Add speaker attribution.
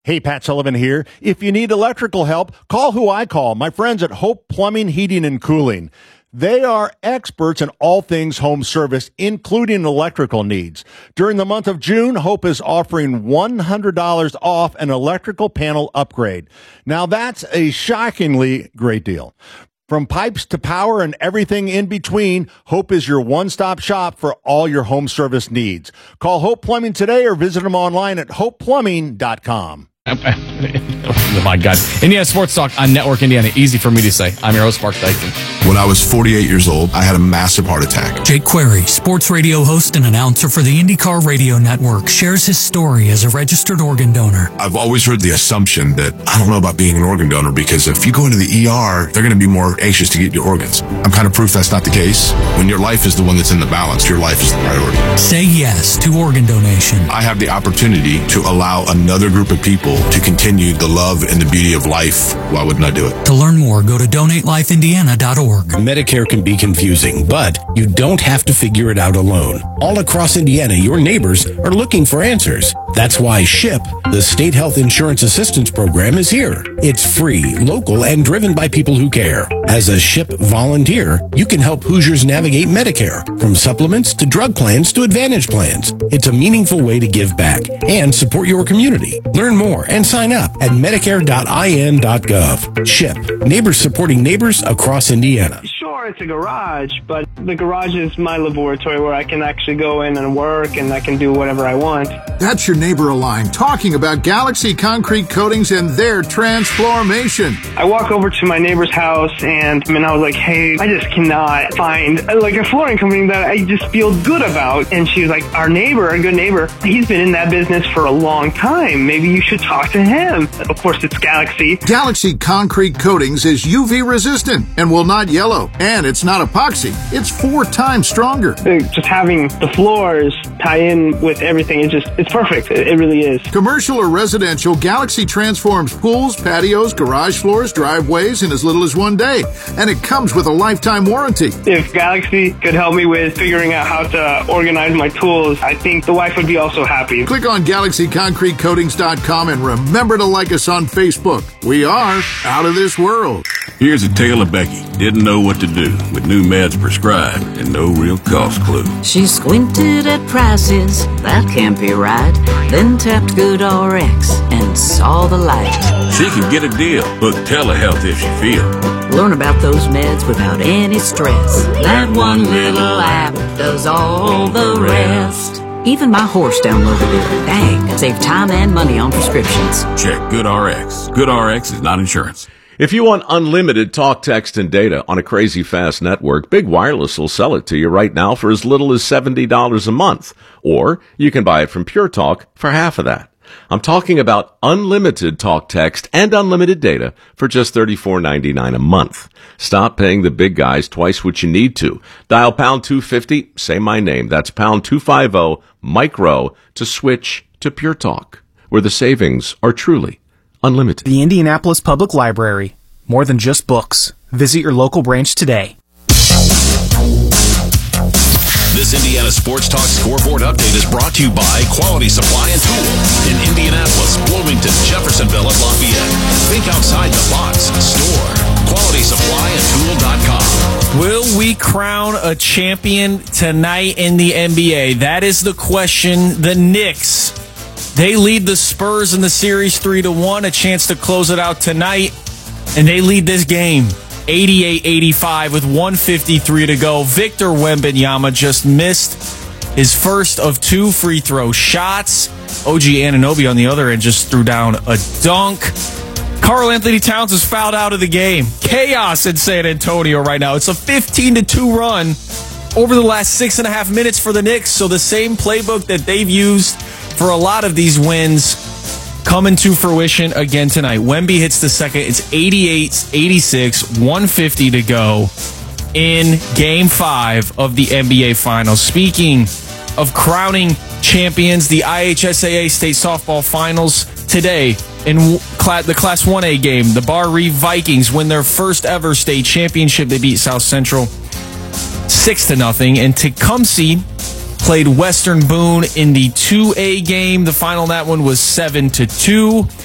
Speaker 1: Hey, Pat Sullivan here. If you need electrical help, call who I call, my friends at Hope Plumbing, Heating, and Cooling. They are experts in all things home service, including electrical needs. During the month of June, Hope is offering $100 off an electrical panel upgrade. Now, that's a shockingly great deal. From pipes to power and everything in between, Hope is your one-stop shop for all your home service needs. Call Hope Plumbing today or visit them online at hopeplumbing.com.
Speaker 2: Oh my God. Indiana Sports Talk on Network Indiana. Easy for me to say. I'm your host, Mark Dyson.
Speaker 3: When I was 48 years old, I had a massive heart attack.
Speaker 4: Jake Query, sports radio host and announcer for the IndyCar Radio Network, shares his story as a registered organ donor.
Speaker 3: I've always heard the assumption that I don't know about being an organ donor because if you go into the ER, they're going to be more anxious to get your organs. I'm kind of proof that's not the case. When your life is the one that's in the balance, your life is the priority.
Speaker 4: Say yes to organ donation.
Speaker 3: I have the opportunity to allow another group of people to continue the love and the beauty of life. Why wouldn't I do it?
Speaker 4: To learn more, go to DonateLifeIndiana.org.
Speaker 5: Medicare can be confusing, but you don't have to figure it out alone. All across Indiana, your neighbors are looking for answers. That's why SHIP, the State Health Insurance Assistance Program, is here. It's free, local, and driven by people who care. As a SHIP volunteer, you can help Hoosiers navigate Medicare, from supplements to drug plans to Advantage plans. It's a meaningful way to give back and support your community. Learn more and sign up at medicare.in.gov. SHIP, neighbors supporting neighbors across Indiana.
Speaker 6: Sure, it's a garage, but the garage is my laboratory where I can actually go in and work and I can do whatever I want.
Speaker 7: That's your neighbor Align talking about Galaxy Concrete Coatings and their transformation.
Speaker 6: I walk over to my neighbor's house and I was like, hey, I just cannot find like a flooring company that I just feel good about. And she was like, our neighbor, a good neighbor, he's been in that business for a long time. Maybe you should talk to him. Of course, it's Galaxy.
Speaker 7: Galaxy Concrete Coatings is UV resistant and will not yellow. And it's not epoxy. It's 4 times stronger.
Speaker 6: Just having the floors tie in with everything, it's perfect. It really is.
Speaker 7: Commercial or residential, Galaxy transforms pools, patios, garage floors, driveways in as little as 1 day. And it comes with a lifetime warranty.
Speaker 6: If Galaxy could help me with figuring out how to organize my tools, I think the wife would be also happy.
Speaker 7: Click on GalaxyConcreteCoatings.com and remember to like us on Facebook. We are out of this world.
Speaker 8: Here's a tale of Becky. Didn't know what to do with new meds prescribed and no real cost clue.
Speaker 9: She squinted at prices, that can't be right. Then tapped GoodRx and saw the light.
Speaker 8: She can get a deal. Book telehealth if she feels.
Speaker 9: Learn about those meds without any stress. That one little app does all the rest. Even my horse downloaded it. Dang, save time and money on prescriptions.
Speaker 8: Check GoodRx. GoodRx is not insurance.
Speaker 10: If you want unlimited talk, text, and data on a crazy fast network, Big Wireless will sell it to you right now for as little as $70 a month. Or you can buy it from Pure Talk for half of that. I'm talking about unlimited talk, text, and unlimited data for just $34.99 a month. Stop paying the big guys twice what you need to. Dial pound 250, say my name. That's pound 250, micro, to switch to Pure Talk, where the savings are truly unlimited.
Speaker 11: The Indianapolis Public Library. More than just books. Visit your local branch today.
Speaker 12: This Indiana Sports Talk Scoreboard Update is brought to you by Quality Supply and Tool in Indianapolis, Bloomington, Jeffersonville, and Lafayette. Think outside the box. Store. QualitySupplyandTool.com.
Speaker 2: Will we crown a champion tonight in the NBA? That is the question. The Knicks, they lead the Spurs in the series 3-1, a chance to close it out tonight, and they lead this game 88-85 with 1:53 to go. Victor Wembanyama just missed his first of 2 free throw shots. OG Anunoby on the other end just threw down a dunk. Karl Anthony Towns is fouled out of the game. Chaos in San Antonio right now. It's a 15-2 run over the last 6.5 minutes for the Knicks. So the same playbook that they've used for a lot of these wins coming to fruition again tonight. Wemby hits the second. It's 88-86, 150 to go in Game 5 of the NBA Finals. Speaking of crowning champions, the IHSAA State Softball Finals today in the Class 1A game. The Bar Reeve Vikings win their first ever state championship. They beat South Central 6-0. And Tecumseh played Western Boone in the 2A game. The final on that one was 7-2.